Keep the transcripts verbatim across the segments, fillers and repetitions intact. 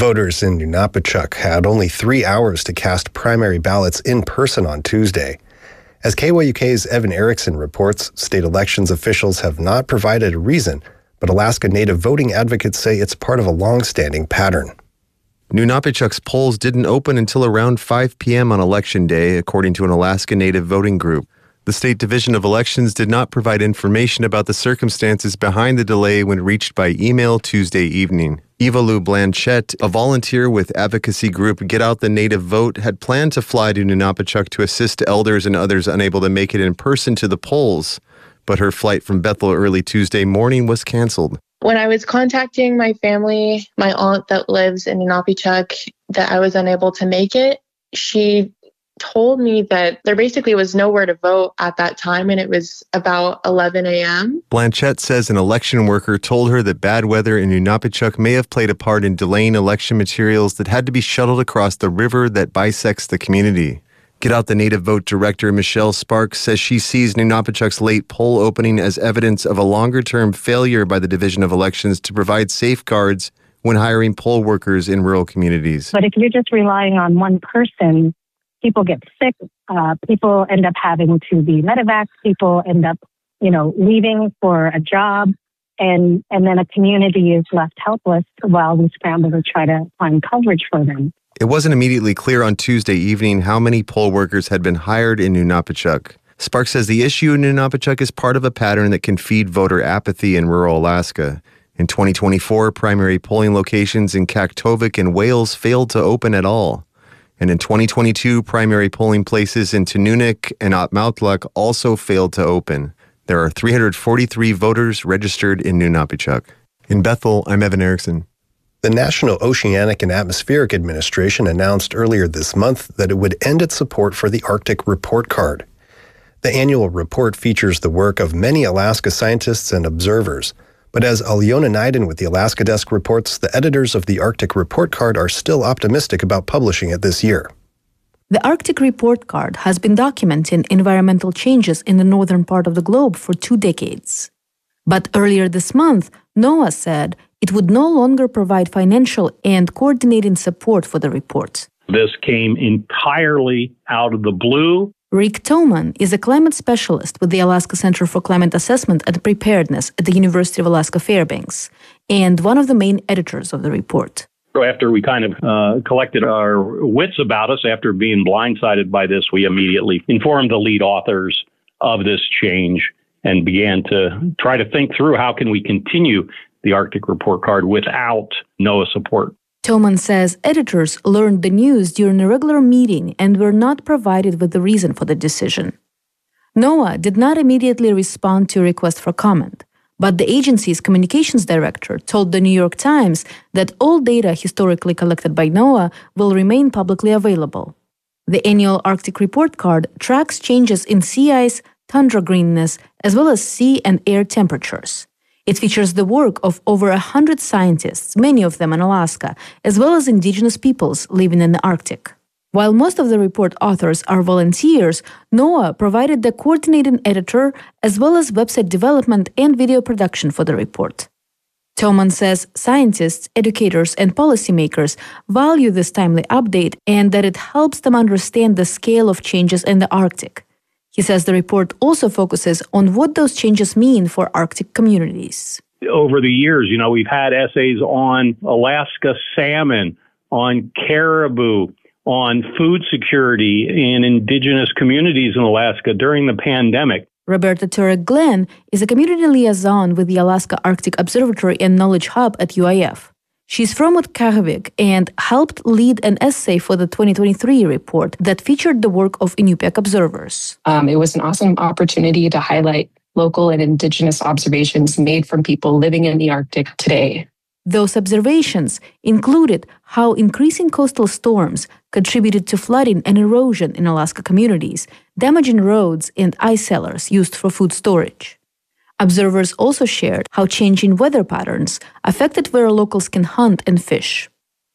Voters in Nunapitchuk had only three hours to cast primary ballots in person on Tuesday. As K Y U K's Evan Erickson reports, state elections officials have not provided a reason, but Alaska Native voting advocates say it's part of a long-standing pattern. Nunapitchuk's polls didn't open until around five p.m. on Election Day, according to an Alaska Native voting group. The State Division of Elections did not provide information about the circumstances behind the delay when reached by email Tuesday evening. Eva Lou Blanchette, a volunteer with advocacy group Get Out the Native Vote, had planned to fly to Nunapitchuk to assist elders and others unable to make it in person to the polls, but her flight from Bethel early Tuesday morning was canceled. When I was contacting my family, my aunt that lives in Nunapitchuk, that I was unable to make it, she told me that there basically was nowhere to vote at that time, and it was about eleven a.m. Blanchette says an election worker told her that bad weather in Nunapitchuk may have played a part in delaying election materials that had to be shuttled across the river that bisects the community. Get Out the Native Vote director Michelle Sparks says she sees Nunapitchuk's late poll opening as evidence of a longer-term failure by the Division of Elections to provide safeguards when hiring poll workers in rural communities. But if you're just relying on one person, people get sick, uh, people end up having to be medevacs, people end up, you know, leaving for a job, and, and then a community is left helpless while we scramble to try to find coverage for them. It wasn't immediately clear on Tuesday evening how many poll workers had been hired in Nunapitchuk. Sparks says the issue in Nunapitchuk is part of a pattern that can feed voter apathy in rural Alaska. In twenty twenty-four, primary polling locations in Kaktovik and Wales failed to open at all. And in twenty twenty-two, primary polling places in Tununuk and Otmoutluk also failed to open. There are three hundred forty-three voters registered in Nunapitchuk. In Bethel, I'm Evan Erickson. The National Oceanic and Atmospheric Administration announced earlier this month that it would end its support for the Arctic Report Card. The annual report features the work of many Alaska scientists and observers. But as Alyona Naiden with the Alaska Desk reports, the editors of the Arctic Report Card are still optimistic about publishing it this year. The Arctic Report Card has been documenting environmental changes in the northern part of the globe for two decades. But earlier this month, NOAA said it would no longer provide financial and coordinating support for the report. This came entirely out of the blue. Rick Toman is a climate specialist with the Alaska Center for Climate Assessment and Preparedness at the University of Alaska Fairbanks, and one of the main editors of the report. After we kind of uh, collected our wits about us, after being blindsided by this, we immediately informed the lead authors of this change and began to try to think through how can we continue the Arctic Report Card without NOAA support. Toman says editors learned the news during a regular meeting and were not provided with the reason for the decision. NOAA did not immediately respond to a request for comment, but the agency's communications director told the New York Times that all data historically collected by NOAA will remain publicly available. The annual Arctic Report Card tracks changes in sea ice, tundra greenness, as well as sea and air temperatures. It features the work of over one hundred scientists, many of them in Alaska, as well as indigenous peoples living in the Arctic. While most of the report authors are volunteers, NOAA provided the coordinating editor as well as website development and video production for the report. Toman says scientists, educators, and policymakers value this timely update and that it helps them understand the scale of changes in the Arctic. He says the report also focuses on what those changes mean for Arctic communities. Over the years, you know, we've had essays on Alaska salmon, on caribou, on food security in indigenous communities in Alaska during the pandemic. Roberta Turek Glenn is a community liaison with the Alaska Arctic Observatory and Knowledge Hub at U I F. She's from Utqiagvik and helped lead an essay for the twenty twenty-three report that featured the work of Inupiaq observers. Um, it was an awesome opportunity to highlight local and indigenous observations made from people living in the Arctic today. Those observations included how increasing coastal storms contributed to flooding and erosion in Alaska communities, damaging roads and ice cellars used for food storage. Observers also shared how changing weather patterns affected where locals can hunt and fish.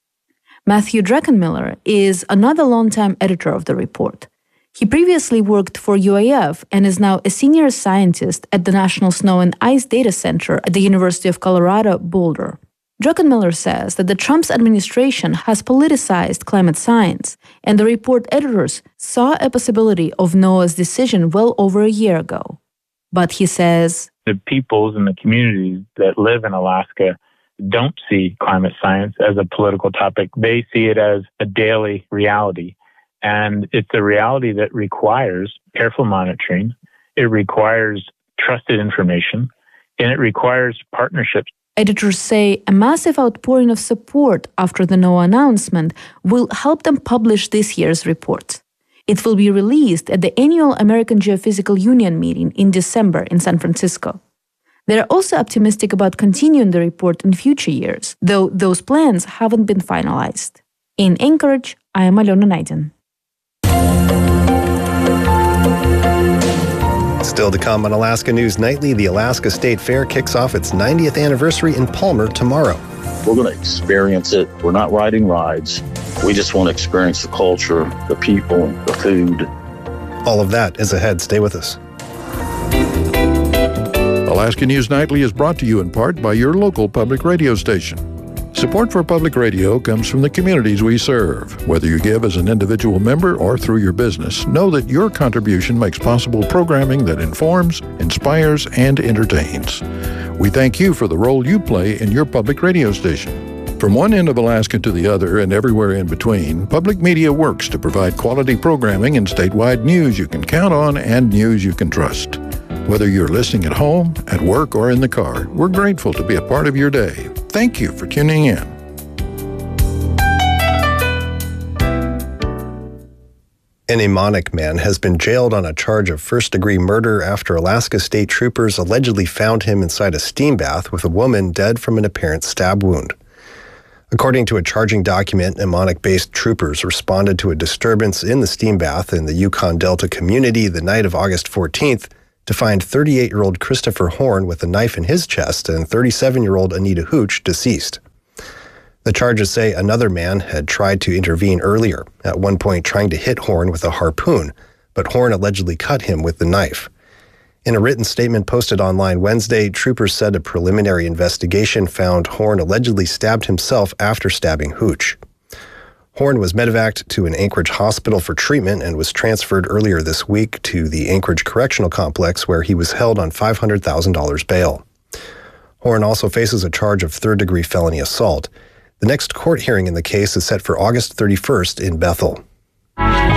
Matthew Druckenmiller is another longtime editor of the report. He previously worked for U I F and is now a senior scientist at the National Snow and Ice Data Center at the University of Colorado, Boulder. Druckenmiller says that the Trump administration has politicized climate science, and the report editors saw a possibility of NOAA's decision well over a year ago. But he says, the peoples and the communities that live in Alaska don't see climate science as a political topic. They see it as a daily reality. And it's a reality that requires careful monitoring. It requires trusted information, and it requires partnerships. Editors say a massive outpouring of support after the NOAA announcement will help them publish this year's report. It will be released at the annual American Geophysical Union meeting in December in San Francisco. They are also optimistic about continuing the report in future years, though those plans haven't been finalized. In Anchorage, I am Alona Naidin. Still to come on Alaska News Nightly, the Alaska State Fair kicks off its ninetieth anniversary in Palmer tomorrow. We're going to experience it. We're not riding rides. We just want to experience the culture, the people, the food. All of that is ahead. Stay with us. Alaska News Nightly is brought to you in part by your local public radio station. Support for public radio comes from the communities we serve. Whether you give as an individual member or through your business, know that your contribution makes possible programming that informs, inspires, and entertains. We thank you for the role you play in your public radio station. From one end of Alaska to the other and everywhere in between, public media works to provide quality programming and statewide news you can count on and news you can trust. Whether you're listening at home, at work, or in the car, we're grateful to be a part of your day. Thank you for tuning in. An Emonic man has been jailed on a charge of first-degree murder after Alaska State troopers allegedly found him inside a steam bath with a woman dead from an apparent stab wound. According to a charging document, Emonic-based troopers responded to a disturbance in the steam bath in the Yukon Delta community the night of August fourteenth to find thirty-eight-year-old Christopher Horn with a knife in his chest and thirty-seven-year-old Anita Hooch deceased. The charges say another man had tried to intervene earlier, at one point trying to hit Horn with a harpoon, but Horn allegedly cut him with the knife. In a written statement posted online Wednesday, troopers said a preliminary investigation found Horn allegedly stabbed himself after stabbing Hooch. Horn was medevaced to an Anchorage hospital for treatment and was transferred earlier this week to the Anchorage Correctional Complex, where he was held on five hundred thousand dollars bail. Horn also faces a charge of third-degree felony assault. The next court hearing in the case is set for August thirty-first in Bethel.